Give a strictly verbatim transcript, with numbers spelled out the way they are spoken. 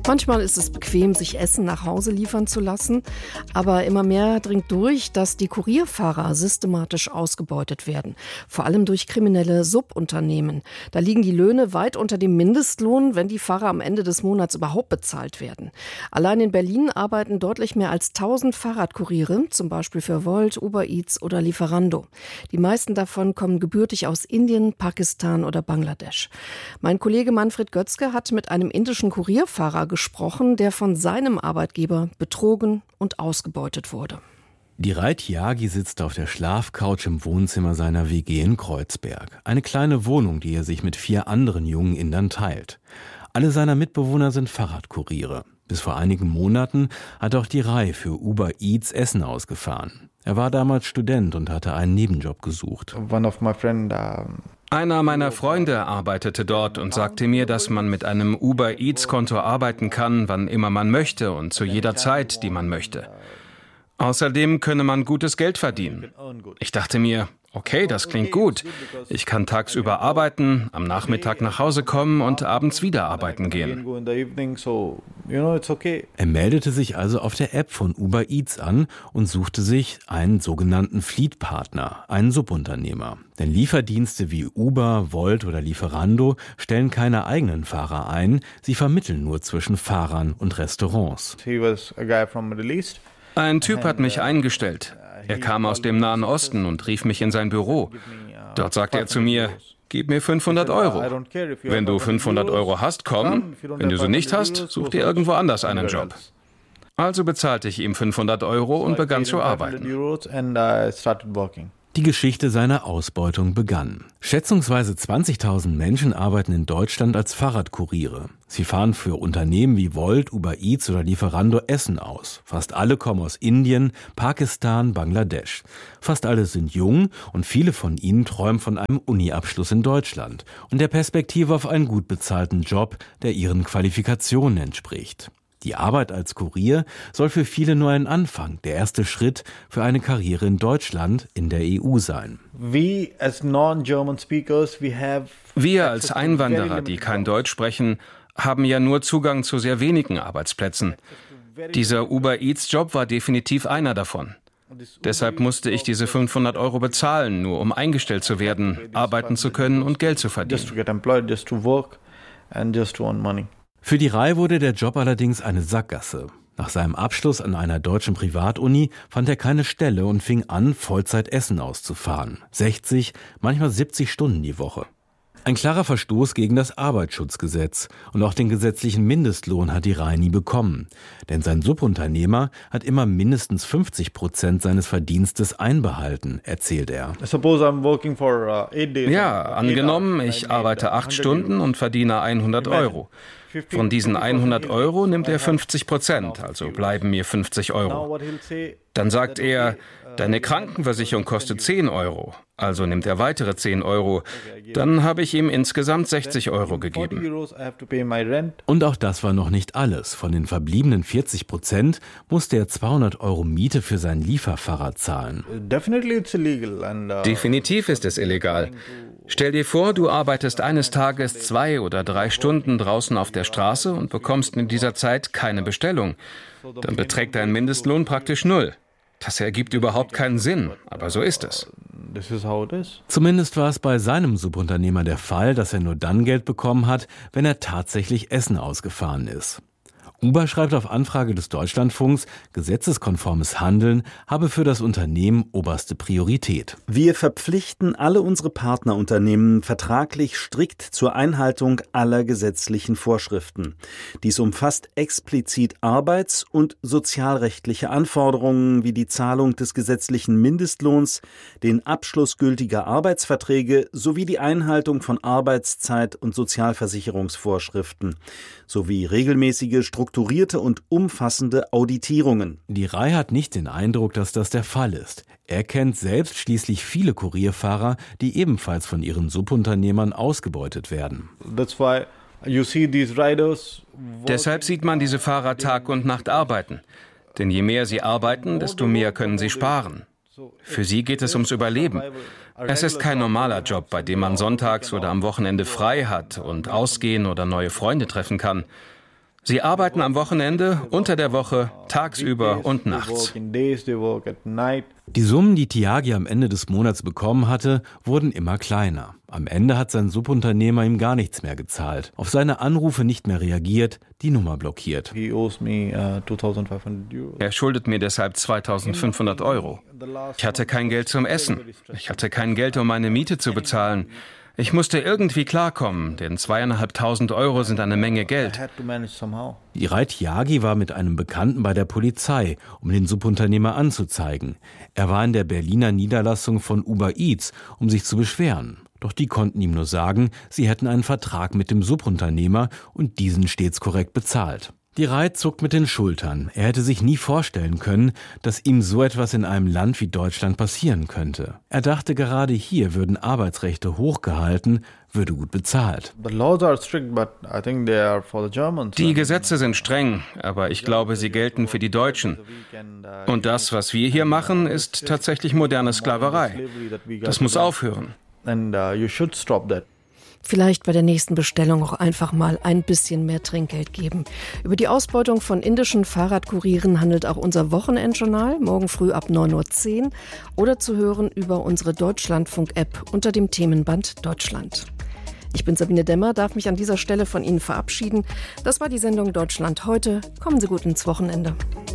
Manchmal ist es bequem, sich Essen nach Hause liefern zu lassen, aber immer mehr dringt durch, dass die Kurierfahrer systematisch ausgebeutet werden, vor allem durch kriminelle Subunternehmen. Da liegen die Löhne weit unter dem Mindestlohn, wenn die Fahrer am Ende des Monats überhaupt bezahlt werden. Allein in Berlin arbeiten deutlich mehr als tausend Fahrradkuriere, zum Beispiel für Volt, Uber Eats oder Lieferando. Die meisten davon kommen gebürtig aus Indien, Pakistan oder Bangladesch. Mein Kollege Manfred Götzke hat mit einem indischen Kurierfahrer gesprochen, der von seinem Arbeitgeber betrogen und ausgebeutet wurde. Dhirai Tyagi sitzt auf der Schlafcouch im Wohnzimmer seiner W G in Kreuzberg. Eine kleine Wohnung, die er sich mit vier anderen jungen Indern teilt. Alle seiner Mitbewohner sind Fahrradkuriere. Bis vor einigen Monaten hat auch Dhirai für Uber Eats Essen ausgefahren. Er war damals Student und hatte einen Nebenjob gesucht. One of my friend, uh Einer meiner Freunde arbeitete dort und sagte mir, dass man mit einem Uber Eats-Konto arbeiten kann, wann immer man möchte und zu jeder Zeit, die man möchte. Außerdem könne man gutes Geld verdienen. Ich dachte mir, okay, das klingt gut. Ich kann tagsüber arbeiten, am Nachmittag nach Hause kommen und abends wieder arbeiten gehen. Er meldete sich also auf der App von Uber Eats an und suchte sich einen sogenannten Fleet-Partner, einen Subunternehmer. Denn Lieferdienste wie Uber, Volt oder Lieferando stellen keine eigenen Fahrer ein, sie vermitteln nur zwischen Fahrern und Restaurants. Ein Typ hat mich eingestellt. Er kam aus dem Nahen Osten und rief mich in sein Büro. Dort sagte er zu mir, gib mir fünfhundert Euro. Wenn du fünfhundert Euro hast, komm. Wenn du sie nicht hast, such dir irgendwo anders einen Job. Also bezahlte ich ihm fünfhundert Euro und begann zu arbeiten. Die Geschichte seiner Ausbeutung begann. Schätzungsweise zwanzigtausend Menschen arbeiten in Deutschland als Fahrradkuriere. Sie fahren für Unternehmen wie Volt, Uber Eats oder Lieferando Essen aus. Fast alle kommen aus Indien, Pakistan, Bangladesch. Fast alle sind jung und viele von ihnen träumen von einem Uni-Abschluss in Deutschland und der Perspektive auf einen gut bezahlten Job, der ihren Qualifikationen entspricht. Die Arbeit als Kurier soll für viele nur ein Anfang, der erste Schritt für eine Karriere in Deutschland, in der E U sein. Wir als Einwanderer, die kein Deutsch sprechen, haben ja nur Zugang zu sehr wenigen Arbeitsplätzen. Dieser Uber Eats Job war definitiv einer davon. Deshalb musste ich diese fünfhundert Euro bezahlen, nur um eingestellt zu werden, arbeiten zu können und Geld zu verdienen. Für Dhirai wurde der Job allerdings eine Sackgasse. Nach seinem Abschluss an einer deutschen Privatuni fand er keine Stelle und fing an, Vollzeit Essen auszufahren. sechzig, manchmal siebzig Stunden die Woche. Ein klarer Verstoß gegen das Arbeitsschutzgesetz. Und auch den gesetzlichen Mindestlohn hat Dhirai nie bekommen. Denn sein Subunternehmer hat immer mindestens fünfzig Prozent seines Verdienstes einbehalten, erzählt er. Ja, angenommen, ich arbeite acht Stunden und verdiene hundert Euro. Von diesen hundert Euro nimmt er fünfzig Prozent, also bleiben mir fünfzig Euro. Dann sagt er, deine Krankenversicherung kostet zehn Euro, also nimmt er weitere zehn Euro. Dann habe ich ihm insgesamt sechzig Euro gegeben. Und auch das war noch nicht alles. Von den verbliebenen vierzig Prozent musste er zweihundert Euro Miete für sein Lieferfahrrad zahlen. Definitiv ist es illegal. Stell dir vor, du arbeitest eines Tages zwei oder drei Stunden draußen auf der Straße und bekommst in dieser Zeit keine Bestellung. Dann beträgt dein Mindestlohn praktisch null. Das ergibt überhaupt keinen Sinn, aber so ist es. Zumindest war es bei seinem Subunternehmer der Fall, dass er nur dann Geld bekommen hat, wenn er tatsächlich Essen ausgefahren ist. Uber schreibt auf Anfrage des Deutschlandfunks, gesetzeskonformes Handeln habe für das Unternehmen oberste Priorität. Wir verpflichten alle unsere Partnerunternehmen vertraglich strikt zur Einhaltung aller gesetzlichen Vorschriften. Dies umfasst explizit arbeits- und sozialrechtliche Anforderungen wie die Zahlung des gesetzlichen Mindestlohns, den Abschluss gültiger Arbeitsverträge sowie die Einhaltung von Arbeitszeit- und Sozialversicherungsvorschriften sowie regelmäßige strukturierte und umfassende Auditierungen. Dhirai hat nicht den Eindruck, dass das der Fall ist. Er kennt selbst schließlich viele Kurierfahrer, die ebenfalls von ihren Subunternehmern ausgebeutet werden. Deshalb sieht man diese Fahrer Tag und Nacht arbeiten. Denn je mehr sie arbeiten, desto mehr können sie sparen. Für sie geht es ums Überleben. Es ist kein normaler Job, bei dem man sonntags oder am Wochenende frei hat und ausgehen oder neue Freunde treffen kann. Sie arbeiten am Wochenende, unter der Woche, tagsüber und nachts. Die Summen, die Tyagi am Ende des Monats bekommen hatte, wurden immer kleiner. Am Ende hat sein Subunternehmer ihm gar nichts mehr gezahlt, auf seine Anrufe nicht mehr reagiert, die Nummer blockiert. Er schuldet mir deshalb zweitausendfünfhundert Euro. Ich hatte kein Geld zum Essen. Ich hatte kein Geld, um meine Miete zu bezahlen. Ich musste irgendwie klarkommen, denn zweieinhalbtausend Euro sind eine Menge Geld. Irai Tyagi war mit einem Bekannten bei der Polizei, um den Subunternehmer anzuzeigen. Er war in der Berliner Niederlassung von Uber Eats, um sich zu beschweren. Doch die konnten ihm nur sagen, sie hätten einen Vertrag mit dem Subunternehmer und diesen stets korrekt bezahlt. Irai zuckt mit den Schultern. Er hätte sich nie vorstellen können, dass ihm so etwas in einem Land wie Deutschland passieren könnte. Er dachte, gerade hier würden Arbeitsrechte hochgehalten, würde gut bezahlt. Die Gesetze sind streng, aber ich glaube, sie gelten für die Deutschen. Und das, was wir hier machen, ist tatsächlich moderne Sklaverei. Das muss aufhören. Vielleicht bei der nächsten Bestellung auch einfach mal ein bisschen mehr Trinkgeld geben. Über die Ausbeutung von indischen Fahrradkurieren handelt auch unser Wochenendjournal, morgen früh ab neun Uhr zehn oder zu hören über unsere Deutschlandfunk-App unter dem Themenband Deutschland. Ich bin Sabine Dämmer, darf mich an dieser Stelle von Ihnen verabschieden. Das war die Sendung Deutschland heute. Kommen Sie gut ins Wochenende.